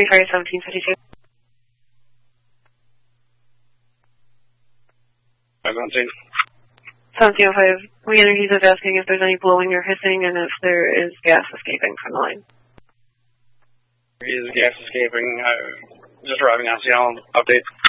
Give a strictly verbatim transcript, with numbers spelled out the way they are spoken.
twenty-five seventeen fifty-two. five one two. seventeen oh five. Re-energies is asking if there's any blowing or hissing and if there is gas escaping from the line. There is gas escaping. Uh, just arriving on Seattle. Update.